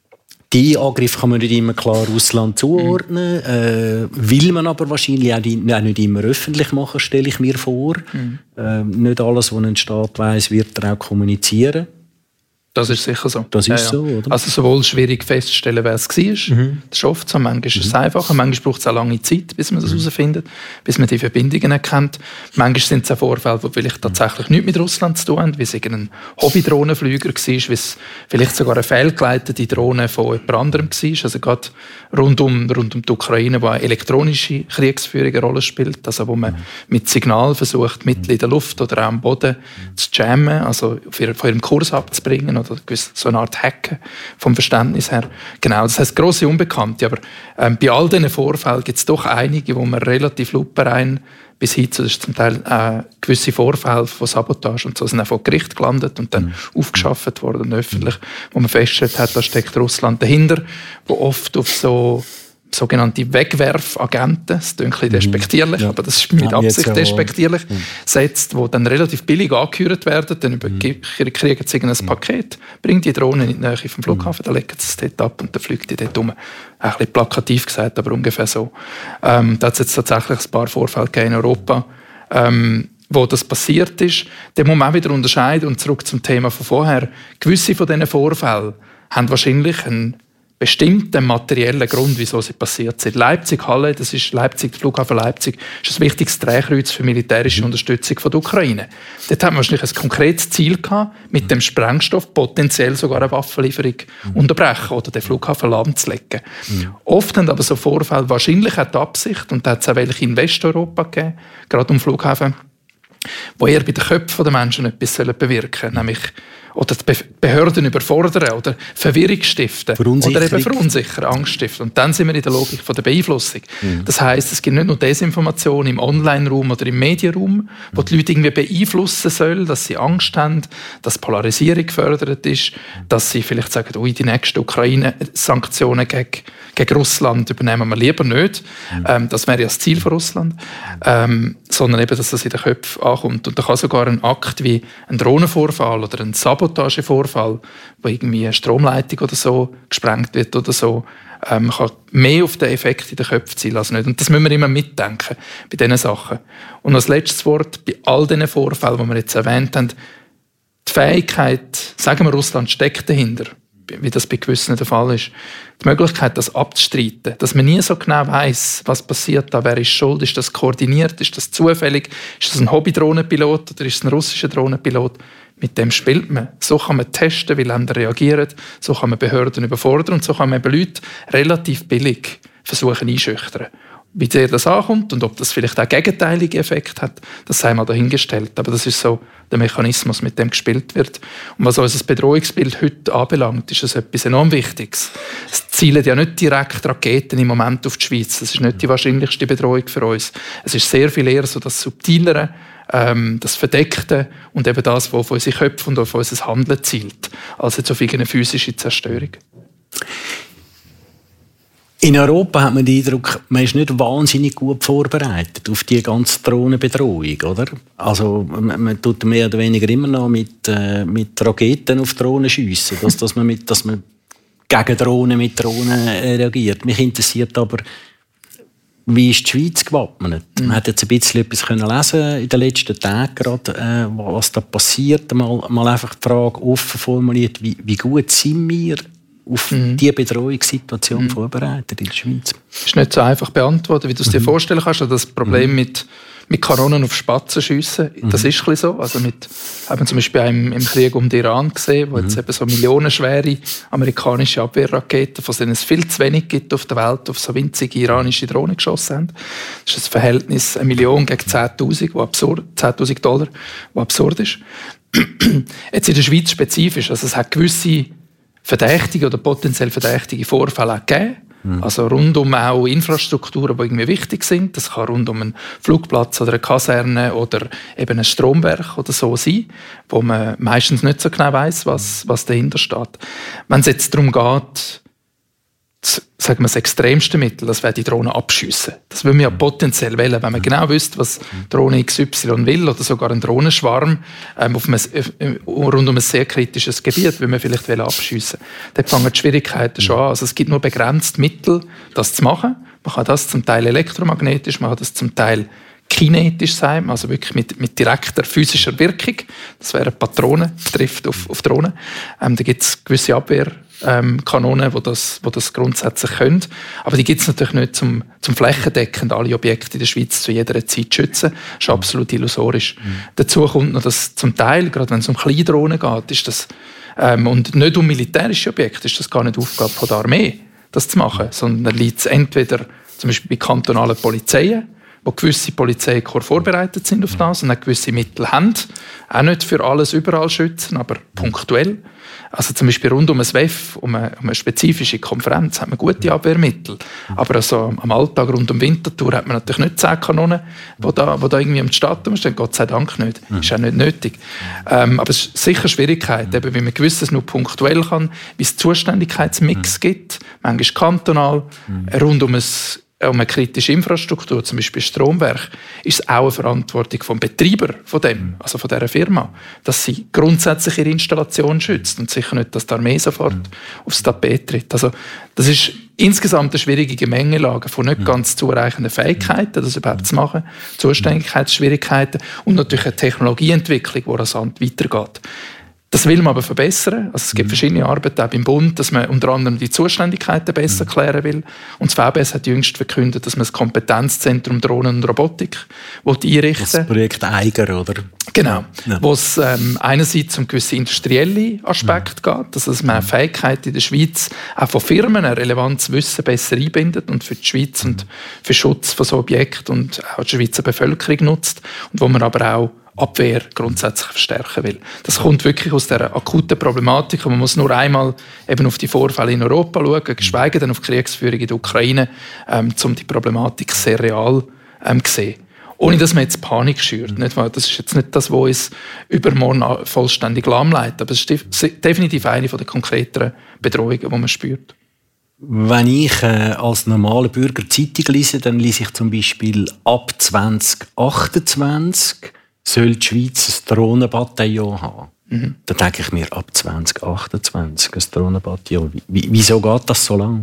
Die Angriffe kann man nicht immer klar Russland zuordnen, mhm. äh, will man aber wahrscheinlich auch, die, auch nicht immer öffentlich machen, stelle ich mir vor. Mhm. Äh, nicht alles, was ein Staat weiss, wird er auch kommunizieren. Das ist sicher so. Das ist ja, ja. so, oder? Also sowohl schwierig festzustellen, wer es war. Mhm. Das ist oft so. Manchmal ist es mhm. einfacher, manchmal braucht es auch lange Zeit, bis man das herausfindet, mhm. bis man die Verbindungen erkennt. Manchmal sind es auch Vorfälle, die vielleicht tatsächlich nichts mit Russland zu tun haben, wie es ein Hobby-Drohnenflüger war, wie es vielleicht sogar eine fehlgeleitete Drohne von jemand anderem war. Also gerade rund um, rund um die Ukraine, wo eine elektronische Kriegsführung eine Rolle spielt, also wo man mhm. mit Signal versucht, Mittel in der Luft oder auch am Boden mhm. zu jammen, also von ihrem Kurs abzubringen, oder so eine Art Hacken vom Verständnis her. Genau, das heisst grosse Unbekannte. Aber ähm, bei all diesen Vorfällen gibt es doch einige, wo man relativ lupenrein bis hin zu zum Teil äh, gewisse Vorfälle von Sabotage und so sind auch vor Gericht gelandet und dann mhm. aufgeschafft worden öffentlich, wo man festgestellt hat, da steckt Russland dahinter, wo oft auf so sogenannte Wegwerfagenten, das klingt ein bisschen despektierlich, ja. aber das ist mit Absicht despektierlich, ja. setzt, die dann relativ billig angehört werden, dann mhm. kriegen sie ein Paket, bringen die Drohne in die Nähe vom Flughafen, dann legen sie es dort ab und dann fliegt die dort rum. Ein bisschen plakativ gesagt, aber ungefähr so. Ähm, da hat es jetzt tatsächlich ein paar Vorfälle gegeben in Europa, ähm, wo das passiert ist. Da muss man auch wieder unterscheiden und zurück zum Thema von vorher. Gewisse von diesen Vorfällen haben wahrscheinlich einen bestimmten materiellen Grund, wieso sie passiert sind. Leipzig-Halle, das ist Leipzig, der Flughafen Leipzig, ist ein wichtiges Drehkreuz für militärische Unterstützung von der Ukraine. Dort haben wir wahrscheinlich ein konkretes Ziel gehabt, mit dem Sprengstoff potenziell sogar eine Waffenlieferung mhm. unterbrechen oder den Flughafen lahmzulegen. Mhm. Oft haben aber so Vorfälle wahrscheinlich auch die Absicht, und da hat es auch welche in Westeuropa gegeben, gerade um Flughafen, wo eher bei den Köpfen der Menschen etwas bewirken sollen, nämlich oder die Behörden überfordern oder Verwirrung stiften oder eben verunsichern, Angst stiften. Und dann sind wir in der Logik von der Beeinflussung. Mhm. Das heisst, es gibt nicht nur Desinformation im Online-Raum oder im Medienraum, wo die Leute irgendwie beeinflussen sollen, dass sie Angst haben, dass Polarisierung gefördert ist, dass sie vielleicht sagen, oh, die nächsten Ukraine-Sanktionen gegen, gegen Russland übernehmen wir lieber nicht. Mhm. Ähm, das wäre ja das Ziel von Russland. Ähm, sondern eben, dass das in den Köpfen ankommt. Und da kann sogar ein Akt wie ein Drohnenvorfall oder ein Sabotagevorfall, wo irgendwie eine Stromleitung oder so gesprengt wird oder so, ähm, kann mehr auf den Effekt in den Köpfen zielen als nicht. Und das müssen wir immer mitdenken bei diesen Sachen. Und als letztes Wort, bei all diesen Vorfällen, die wir jetzt erwähnt haben, die Fähigkeit, sagen wir, Russland steckt dahinter, wie das bei gewissen der Fall ist, die Möglichkeit, das abzustreiten, dass man nie so genau weiss, was passiert da, wer ist schuld, ist das koordiniert, ist das zufällig, ist das ein Hobby-Drohnenpilot oder ist es ein russischer Drohnenpilot, mit dem spielt man. So kann man testen, wie Länder reagieren, so kann man Behörden überfordern und so kann man eben Leute relativ billig versuchen einschüchtern. Wie sehr das ankommt und ob das vielleicht auch gegenteilige Effekte hat, das sei mal dahingestellt. Aber das ist so der Mechanismus, mit dem gespielt wird. Und was unser Bedrohungsbild heute anbelangt, ist das etwas enorm Wichtiges. Es zielen ja nicht direkt Raketen im Moment auf die Schweiz. Das ist nicht die wahrscheinlichste Bedrohung für uns. Es ist sehr viel eher so das Subtilere, ähm, das Verdeckte und eben das, was auf unsere Köpfe und auf unser Handeln zielt, als jetzt auf irgendeine physische Zerstörung. In Europa hat man den Eindruck, man ist nicht wahnsinnig gut vorbereitet auf die ganze Drohnenbedrohung, oder? Also man, man tut mehr oder weniger immer noch mit, äh, mit Raketen auf Drohnen schiessen, dass, dass, man mit, dass man gegen Drohnen mit Drohnen reagiert. Mich interessiert aber, wie ist die Schweiz gewappnet? Mhm. Man hat jetzt ein bisschen etwas können lesen in den letzten Tagen gerade, äh, was da passiert. Mal, mal einfach die Frage offen formuliert, wie, wie gut sind wir auf mhm. diese Bedrohungssituation mhm. vorbereitet in der Schweiz? Das ist nicht so einfach beantworten, wie du es dir mhm. vorstellen kannst. Das Problem mhm. mit, mit Kanonen auf Spatzen schiessen, mhm. das ist ein bisschen so. Also mit, haben wir zum Beispiel im, im Krieg um den Iran gesehen, wo mhm. jetzt eben so millionenschwere amerikanische Abwehrraketen, von denen es viel zu wenig gibt auf der Welt, auf so winzige iranische Drohnen geschossen haben. Das ist das Verhältnis eine Million gegen zehntausend, wo absurd, zehntausend Dollar, was absurd ist. Jetzt in der Schweiz spezifisch, also es hat gewisse verdächtige oder potenziell verdächtige Vorfälle gegeben. Mhm. Also rund um auch Infrastrukturen, die irgendwie wichtig sind. Das kann rund um einen Flugplatz oder eine Kaserne oder eben ein Stromwerk oder so sein, wo man meistens nicht so genau weiss, was, was dahinter steht. Wenn es jetzt darum geht, sagen wir das extremste Mittel, das wäre die Drohne abschiessen. Das würden wir ja potenziell wählen, wenn man genau wüsste, was Drohne X Y will oder sogar ein Drohnenschwarm ähm, auf einem, äh, rund um ein sehr kritisches Gebiet, würden wir vielleicht abschiessen. Dort fangen die Schwierigkeiten schon an. Also es gibt nur begrenzt Mittel, das zu machen. Man kann das zum Teil elektromagnetisch, man kann das zum Teil kinetisch sein, also wirklich mit, mit direkter physischer Wirkung. Das wäre Patronen, trifft auf, auf Drohnen. Ähm, da gibt es gewisse Abwehrkanonen, ähm, die das, die das grundsätzlich können. Aber die gibt es natürlich nicht zum, zum flächendeckend alle Objekte in der Schweiz zu jeder Zeit schützen. Das ist absolut illusorisch. Mhm. Dazu kommt noch, dass zum Teil, gerade wenn es um Kleindrohnen geht, ist das, ähm, und nicht um militärische Objekte, ist das gar nicht Aufgabe von der Armee, das zu machen, sondern liegt es entweder zum Beispiel bei kantonalen Polizeien, wo gewisse Polizeikorps vorbereitet sind auf das und auch gewisse Mittel haben. Auch nicht für alles überall schützen, aber punktuell. Also zum Beispiel rund um ein W E F, um eine, um eine spezifische Konferenz, hat man gute Abwehrmittel. Aber also am Alltag rund um Winterthur hat man natürlich nicht zehn Kanonen, die da, die da irgendwie am Start stehen. Gott sei Dank nicht. Das ist auch nicht nötig. Ähm, aber es ist sicher eine Schwierigkeit, eben, wie man gewisses nur punktuell kann, wie es Zuständigkeitsmix gibt, manchmal kantonal, rund um ein um eine kritische Infrastruktur, zum Beispiel Stromwerk, ist es auch eine Verantwortung vom Betreiber von dem, also von dieser Firma, dass sie grundsätzlich ihre Installation schützt und sicher nicht, dass die Armee sofort mhm. aufs Tapet tritt. Also das ist insgesamt eine schwierige Gemengelage von nicht ganz zureichenden Fähigkeiten, das überhaupt zu machen, Zuständigkeitsschwierigkeiten und natürlich eine Technologieentwicklung, die rasant weitergeht. Das will man aber verbessern. Also es gibt mhm. verschiedene Arbeiten auch beim Bund, dass man unter anderem die Zuständigkeiten besser mhm. klären will. Und das V B S hat jüngst verkündet, dass man das Kompetenzzentrum Drohnen und Robotik einrichten will. Das Projekt Eiger, oder? Genau. Ja. Wo es ähm, einerseits um gewisse industrielle Aspekte mhm. geht, also dass man Fähigkeiten in der Schweiz auch von Firmen ein relevantes Wissen besser einbindet und für die Schweiz mhm. und für Schutz von so Objekten und auch die Schweizer Bevölkerung nutzt. Und wo man aber auch Abwehr grundsätzlich verstärken will. Das kommt wirklich aus der akuten Problematik. Man muss nur einmal eben auf die Vorfälle in Europa schauen, geschweige denn auf die Kriegsführung in der Ukraine, ähm, um die Problematik sehr real ähm, zu sehen. Ohne dass man jetzt Panik schürt. Nicht? Weil das ist jetzt nicht das, was uns übermorgen vollständig lahmlegt. Aber es ist definitiv eine der konkreteren Bedrohungen, die man spürt. Wenn ich äh, als normaler Bürger Zeitung lese, dann lese ich zum Beispiel ab zwanzig achtundzwanzig soll die Schweiz ein Drohnenbataillon haben. Mhm. Da denke ich mir, ab zwanzig achtundzwanzig ein Drohnenbataillon. Wie, wieso geht das so lang?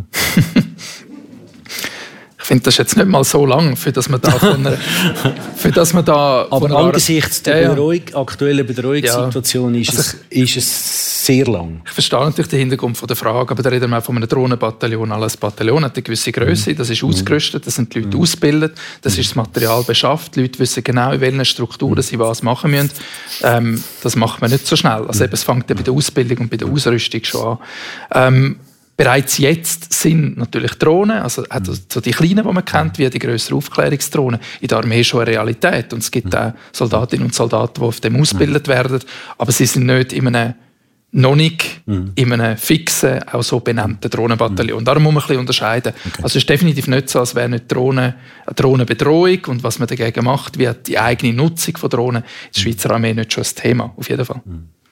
Ich finde, das ist jetzt nicht mal so lang, für das man da von einer, für das man da aber angesichts der ja, Bedrohung, aktuellen Bedrohungssituation ja. ist, also es, ist es sehr lang. Ich verstehe natürlich den Hintergrund von der Frage, aber da reden wir von einem Drohnenbataillon. Alles Bataillon hat eine gewisse Größe, das ist ausgerüstet, das sind die Leute ausgebildet, das ist das Material beschafft, die Leute wissen genau, in welchen Strukturen sie was machen müssen. Ähm, das macht man nicht so schnell. Also eben, es fängt ja bei der Ausbildung und bei der Ausrüstung schon an. Ähm, Bereits jetzt sind natürlich Drohnen, also so die kleinen, die man kennt, wie die grösseren Aufklärungsdrohnen, in der Armee schon eine Realität. Und es gibt auch Soldatinnen und Soldaten, die auf dem ausgebildet werden, aber sie sind nicht in einem, noch nicht in einem fixen, auch so benannten Drohnenbataillon. Darum muss man ein bisschen unterscheiden. Okay. Also es ist definitiv nicht so, als wäre nicht Drohnen eine Drohnenbedrohung und was man dagegen macht, wie die eigene Nutzung von Drohnen in der Schweizer Armee nicht schon ein Thema, auf jeden Fall.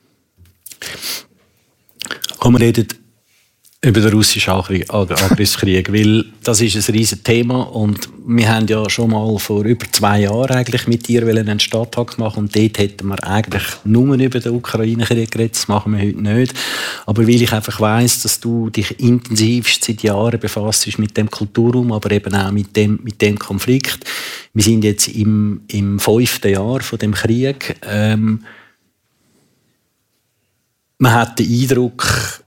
Und wir reden über den russischen Angriffskrieg, weil das ist ein riesiges Thema und wir haben ja schon mal vor über zwei Jahren eigentlich mit dir einen Stadttag gemacht und dort hätten wir eigentlich nur über den Ukraine-Krieg geredet, das machen wir heute nicht. Aber weil ich einfach weiss, dass du dich intensivst seit Jahren befasst mit dem Kulturraum, aber eben auch mit dem, mit dem Konflikt. Wir sind jetzt im, im fünften Jahr von dem Krieg. Ähm, man hat den Eindruck,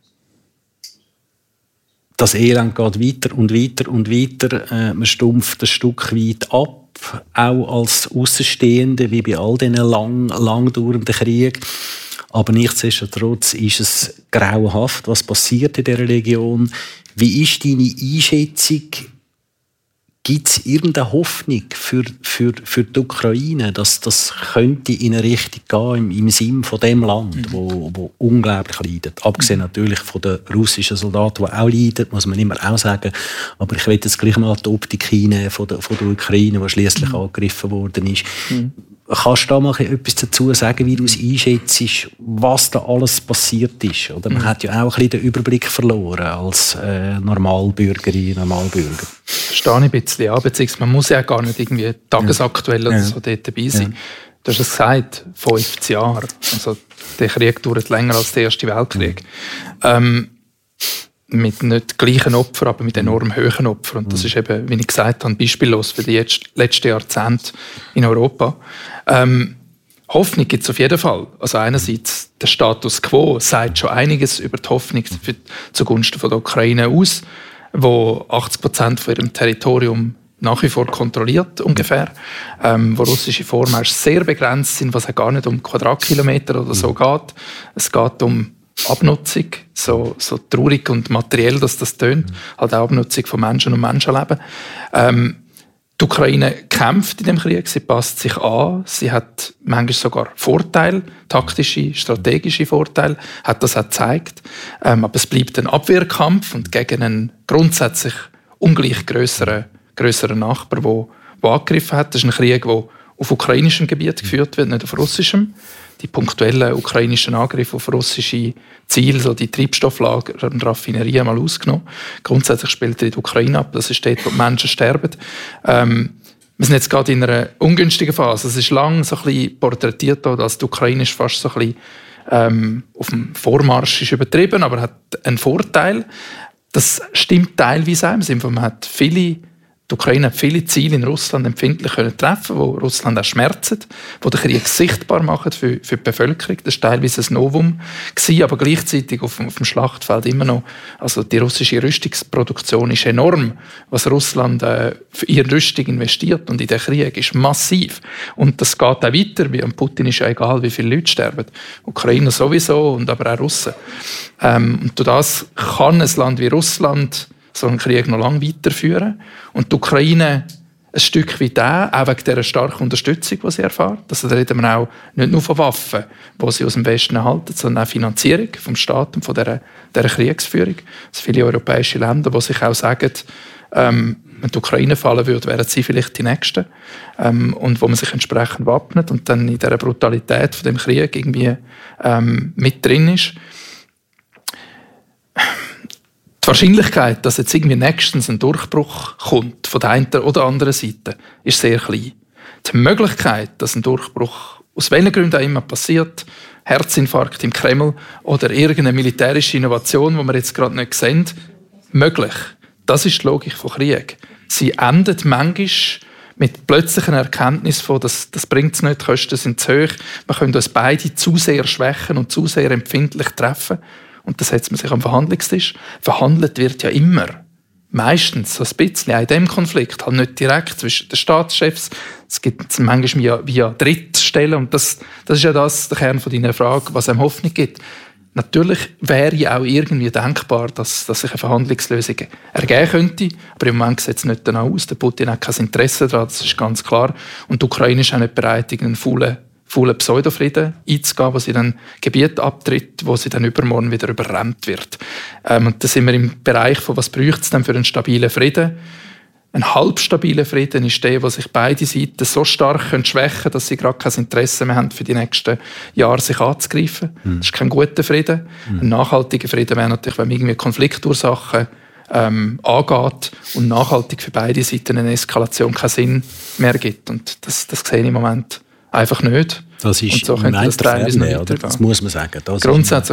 das Elend geht weiter und weiter und weiter. Äh, man stumpft ein Stück weit ab, auch als Außenstehende, wie bei all diesen lang, lang dauernden Kriegen. Aber nichtsdestotrotz ist es grauenhaft, was passiert in dieser Region. Wie ist deine Einschätzung? Gibt es irgendeine Hoffnung für, für, für die Ukraine, dass das könnte in eine Richtung gehen, im, im Sinn von dem Land, mhm. wo, wo unglaublich leidet? Abgesehen natürlich von den russischen Soldaten, die auch leiden, muss man immer auch sagen. Aber ich will jetzt gleich mal die Optik hinnehmen von der, von der Ukraine, die schliesslich mhm. angegriffen worden ist. Mhm. Kannst du da mal etwas dazu sagen, wie du es einschätzt, was da alles passiert ist? Oder man mhm. hat ja auch ein bisschen den Überblick verloren als äh, Normalbürgerin, Normalbürger. Verstehe ich ein bisschen, ja, beziehungsweise man muss ja gar nicht irgendwie tagesaktuell ja. oder so dort dabei sein. Ja. Du hast es gesagt, fünfzig Jahre. Also der Krieg dauert länger als der Erste Weltkrieg. Mhm. Ähm, mit nicht gleichen Opfern, aber mit enorm hohen Opfern. Und das ist eben, wie ich gesagt habe, beispiellos für die letzten Jahrzehnte in Europa. Ähm, Hoffnung gibt es auf jeden Fall. Also einerseits, der Status quo sagt schon einiges über die Hoffnung für, zugunsten von der Ukraine aus, wo achtzig Prozent von ihrem Territorium nach wie vor kontrolliert ungefähr, ähm, wo russische Vormärsche sehr begrenzt sind, was ja gar nicht um Quadratkilometer oder so geht. Es geht um Abnutzung, so, so traurig und materiell, dass das tönt, halt auch Abnutzung von Menschen und Menschenleben. Ähm, die Ukraine kämpft in dem Krieg, sie passt sich an, sie hat manchmal sogar Vorteile, taktische, strategische Vorteile, hat das auch gezeigt. Ähm, aber es bleibt ein Abwehrkampf und gegen einen grundsätzlich ungleich grösseren, grösseren Nachbar, der, der angegriffen hat. Das ist ein Krieg, der auf ukrainischem Gebiet geführt wird, nicht auf russischem. Die punktuellen ukrainischen Angriffe auf russische Ziele, so die Treibstofflager und Raffinerien mal ausgenommen. Grundsätzlich spielt die Ukraine ab, das ist dort, wo die Menschen sterben. Ähm, wir sind jetzt gerade in einer ungünstigen Phase. Es ist lange so ein bisschen porträtiert, als die Ukraine ist fast so ein bisschen ähm, auf dem Vormarsch ist übertrieben, aber hat einen Vorteil. Das stimmt teilweise auch im Sinne von, man hat viele Die Ukraine hat viele Ziele in Russland empfindlich können treffen, wo Russland auch schmerzt, wo den Krieg sichtbar machen für, für die Bevölkerung. Das war teilweise ein Novum gewesen, aber gleichzeitig auf, auf dem Schlachtfeld immer noch. Also die russische Rüstungsproduktion ist enorm, was Russland äh, für ihre Rüstung investiert, und in den Krieg ist massiv. Und das geht auch weiter. Wie Putin ist ja egal, wie viele Leute sterben. Ukrainer sowieso und aber auch Russen. Ähm, und durch das kann ein Land wie Russland so einen Krieg noch lange weiterführen. Und die Ukraine ein Stück weit auch, auch wegen dieser starken Unterstützung, die sie erfährt. Also da reden wir auch nicht nur von Waffen, die sie aus dem Westen erhalten, sondern auch Finanzierung vom Staat und von dieser, dieser Kriegsführung. Also viele europäische Länder, die sich auch sagen, ähm, wenn die Ukraine fallen würde, wären sie vielleicht die Nächsten. Ähm, und wo man sich entsprechend wappnet und dann in dieser Brutalität von dem Krieg irgendwie ähm, mit drin ist. Die Wahrscheinlichkeit, dass jetzt irgendwie nächstens ein Durchbruch kommt, von der einen oder anderen Seite, ist sehr klein. Die Möglichkeit, dass ein Durchbruch aus welchen Gründen auch immer passiert, Herzinfarkt im Kreml oder irgendeine militärische Innovation, die wir jetzt gerade nicht sehen, möglich. Das ist die Logik von Krieg. Sie endet manchmal mit plötzlichen Erkenntnis von, das, das bringt es nicht, die Kosten sind zu hoch, wir können uns beide zu sehr schwächen und zu sehr empfindlich treffen. Und dann setzt man sich am Verhandlungstisch. Verhandelt wird ja immer. Meistens so ein bisschen auch in diesem Konflikt, halt nicht direkt zwischen den Staatschefs. Es gibt manchmal via, via Drittstellen. Und das, das ist ja das, der Kern von deiner Frage, was einem Hoffnung gibt. Natürlich wäre ja auch irgendwie denkbar, dass, dass sich eine Verhandlungslösung ergeben könnte. Aber im Moment sieht es nicht danach aus. Der Putin hat kein Interesse daran, das ist ganz klar. Und die Ukraine ist auch nicht bereit, einen faulen faulen Pseudofrieden einzugehen, wo sie dann Gebiete abtritt, wo sie dann übermorgen wieder überrannt wird. Ähm, und da sind wir im Bereich von, was braucht es denn für einen stabilen Frieden? Ein halbstabiler Frieden ist der, wo sich beide Seiten so stark können schwächen können, dass sie gerade kein Interesse mehr haben, für die nächsten Jahre sich anzugreifen. Mhm. Das ist kein guter Frieden. Mhm. Ein nachhaltiger Frieden wäre natürlich, wenn man irgendwie Konfliktursachen ähm, angeht und nachhaltig für beide Seiten eine Eskalation keinen Sinn mehr gibt. Und das, das sehe ich im Moment einfach nicht. Das ist und so im das, Ferne, das muss man sagen. Das grundsätzlich